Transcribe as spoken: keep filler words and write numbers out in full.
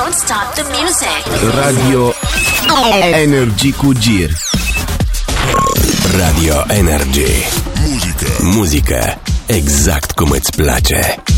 Don't stop the music. Radio Energy cu Gir. Radio Energy. Muzică. Muzică exact cum îți place.